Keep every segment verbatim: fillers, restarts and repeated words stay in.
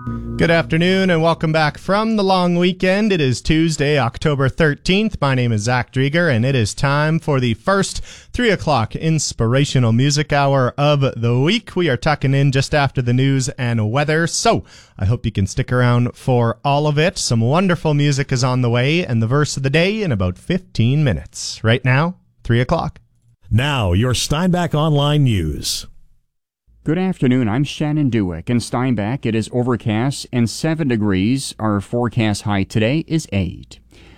Good afternoon and welcome back from the long weekend. It is Tuesday, October thirteenth. My name is Zach Drieger and it is time for the first three o'clock inspirational music hour of the week. We are tucking in just after the news and weather, so I hope you can stick around for all of it. Some wonderful music is on the way and the verse of the day in about fifteen minutes. Right now, three o'clock. Now, your Steinbach Online News. Good afternoon, I'm Shannon Dewick. In Steinbach, it is overcast and seven degrees. Our forecast high today is eight.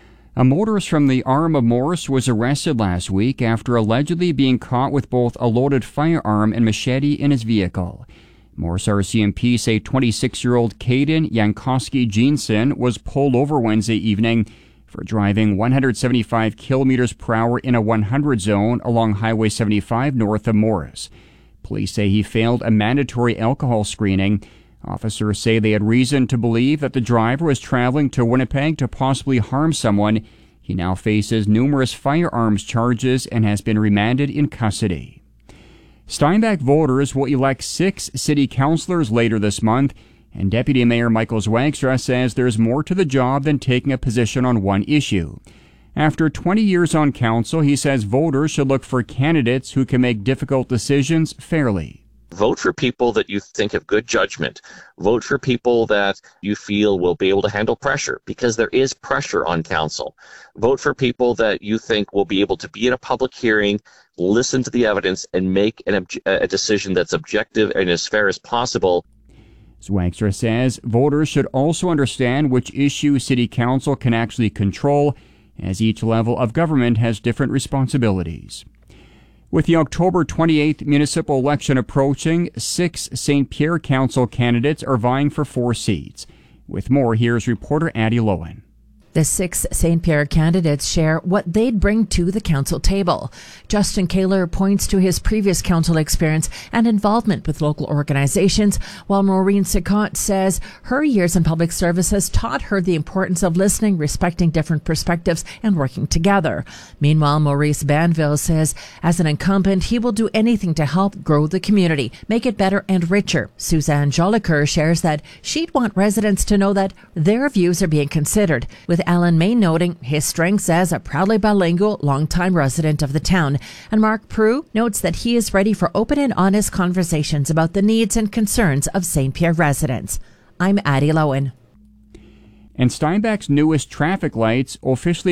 A motorist from the Arm of Morris was arrested last week after allegedly being caught with both a loaded firearm and machete in his vehicle. Morris R C M P say twenty-six-year-old Caden Yankowski Jeanson was pulled over Wednesday evening for driving one hundred seventy-five kilometers per hour in a one hundred zone along Highway seventy-five north of Morris. Police say he failed a mandatory alcohol screening. Officers say they had reason to believe that the driver was traveling to Winnipeg to possibly harm someone. He now faces numerous firearms charges and has been remanded in custody. Steinbach voters will elect six city councillors later this month, and Deputy Mayor Michael Zwagstra says there's more to the job than taking a position on one issue. After twenty years on council, he says voters should look for candidates who can make difficult decisions fairly. Vote for people that you think have good judgment. Vote for people that you feel will be able to handle pressure, because there is pressure on council. Vote for people that you think will be able to be in a public hearing, listen to the evidence, and make an obj- a decision that's objective and as fair as possible. Zwagstra says voters should also understand which issues city council can actually control, as each level of government has different responsibilities. With the October twenty-eighth municipal election approaching, six Saint Pierre Council candidates are vying for four seats. With more, here's reporter Addie Lowen. The six Saint Pierre candidates share what they'd bring to the council table. Justin Kaler points to his previous council experience and involvement with local organizations, while Maureen Sicot says her years in public service has taught her the importance of listening, respecting different perspectives, and working together. Meanwhile, Maurice Banville says as an incumbent, he will do anything to help grow the community, make it better and richer. Suzanne Jolicoeur shares that she'd want residents to know that their views are being considered, with Alan May noting his strengths as a proudly bilingual, longtime resident of the town. And Mark Prue notes that he is ready for open and honest conversations about the needs and concerns of Saint Pierre residents. I'm Addie Lowen. And Steinbach's newest traffic lights officially